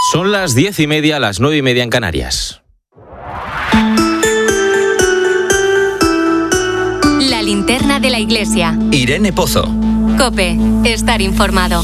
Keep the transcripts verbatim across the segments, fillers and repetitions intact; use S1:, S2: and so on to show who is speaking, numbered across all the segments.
S1: Son las diez y media, las nueve y media en Canarias.
S2: La linterna de la iglesia.
S3: Irene Pozo.
S2: COPE. Estar informado.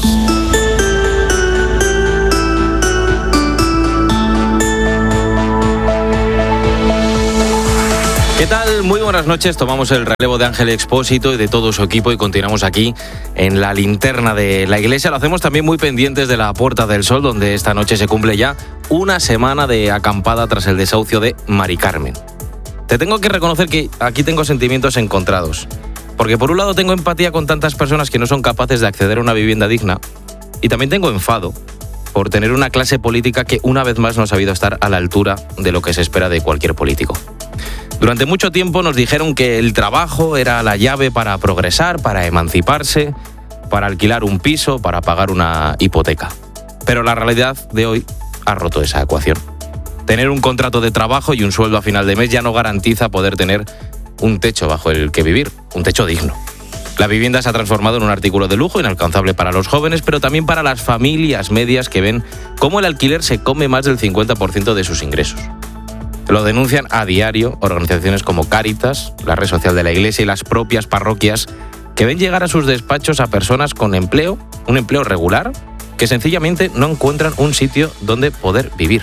S1: ¿Qué tal? Muy buenas noches. Tomamos el relevo de Ángel Expósito y de todo su equipo y continuamos aquí en la linterna de la iglesia. Lo hacemos también muy pendientes de la Puerta del Sol, donde esta noche se cumple ya una semana de acampada tras el desahucio de Mari Carmen. Te tengo que reconocer que aquí tengo sentimientos encontrados. Porque por un lado tengo empatía con tantas personas que no son capaces de acceder a una vivienda digna. Y también tengo enfado por tener una clase política que una vez más no ha sabido estar a la altura de lo que se espera de cualquier político. Durante mucho tiempo nos dijeron que el trabajo era la llave para progresar, para emanciparse, para alquilar un piso, para pagar una hipoteca. Pero la realidad de hoy ha roto esa ecuación. Tener un contrato de trabajo y un sueldo a final de mes ya no garantiza poder tener un techo bajo el que vivir, un techo digno. La vivienda se ha transformado en un artículo de lujo inalcanzable para los jóvenes, pero también para las familias medias que ven cómo el alquiler se come más del cincuenta por ciento de sus ingresos. Lo denuncian a diario organizaciones como Cáritas, la red social de la iglesia y las propias parroquias, que ven llegar a sus despachos a personas con empleo, un empleo regular, que sencillamente no encuentran un sitio donde poder vivir.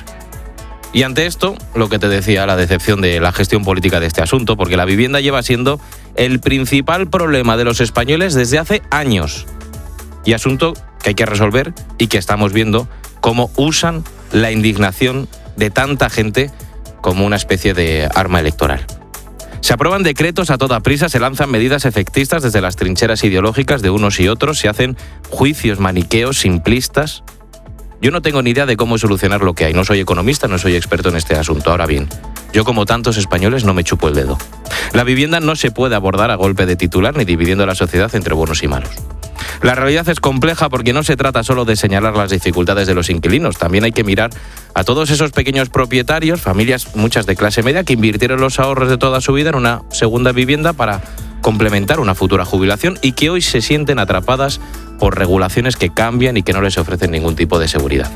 S1: Y ante esto, lo que te decía, la decepción de la gestión política de este asunto, porque la vivienda lleva siendo el principal problema de los españoles desde hace años. Y asunto que hay que resolver y que estamos viendo cómo usan la indignación de tanta gente como una especie de arma electoral. Se aprueban decretos a toda prisa, se lanzan medidas efectistas desde las trincheras ideológicas de unos y otros, se hacen juicios maniqueos, simplistas. Yo no tengo ni idea de cómo solucionar lo que hay. No soy economista, no soy experto en este asunto. Ahora bien, yo como tantos españoles no me chupo el dedo. La vivienda no se puede abordar a golpe de titular ni dividiendo a la sociedad entre buenos y malos. La realidad es compleja porque no se trata solo de señalar las dificultades de los inquilinos, también hay que mirar a todos esos pequeños propietarios, familias, muchas de clase media, que invirtieron los ahorros de toda su vida en una segunda vivienda para complementar una futura jubilación y que hoy se sienten atrapadas por regulaciones que cambian y que no les ofrecen ningún tipo de seguridad.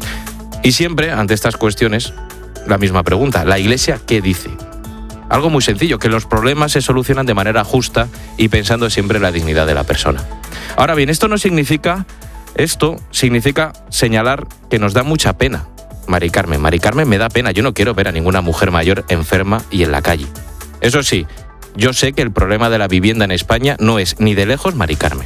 S1: Y siempre, ante estas cuestiones, la misma pregunta, ¿la Iglesia qué dice? Algo muy sencillo, que los problemas se solucionan de manera justa y pensando siempre en la dignidad de la persona. Ahora bien, esto no significa, esto significa señalar que nos da mucha pena Mari Carmen. Mari Carmen me da pena, yo no quiero ver a ninguna mujer mayor enferma y en la calle. Eso sí, yo sé que el problema de la vivienda en España no es ni de lejos Mari Carmen.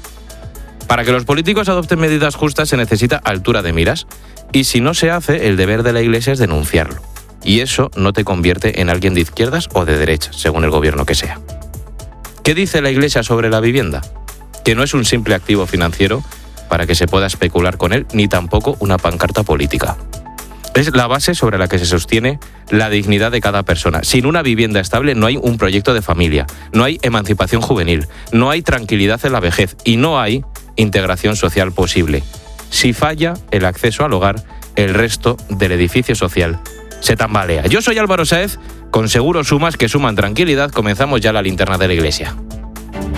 S1: Para que los políticos adopten medidas justas se necesita altura de miras y si no se hace, el deber de la Iglesia es denunciarlo. Y eso no te convierte en alguien de izquierdas o de derechas, según el gobierno que sea. ¿Qué dice la Iglesia sobre la vivienda? Que no es un simple activo financiero para que se pueda especular con él, ni tampoco una pancarta política. Es la base sobre la que se sostiene la dignidad de cada persona. Sin una vivienda estable no hay un proyecto de familia, no hay emancipación juvenil, no hay tranquilidad en la vejez y no hay integración social posible. Si falla el acceso al hogar, el resto del edificio social se tambalea. Yo soy Álvaro Sáez, con Seguros Sumas que suman tranquilidad. Comenzamos ya la linterna de la iglesia.